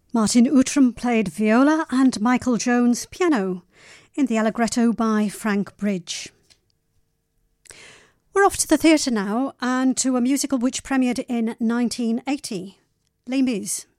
Martin Outram played viola and Michael Jones piano in the Allegretto by Frank Bridge. We're off to the theatre now and to a musical which premiered in 1980, Les Mis.